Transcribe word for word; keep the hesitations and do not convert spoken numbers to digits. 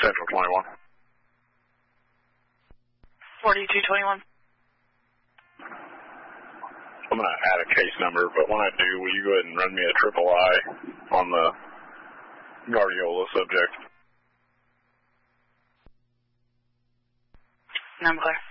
Central twenty-one. forty-two twenty-one. I'm going to add a case number, but when I do, will you go ahead and run me a triple I on the Guardiola subject? I'm clear.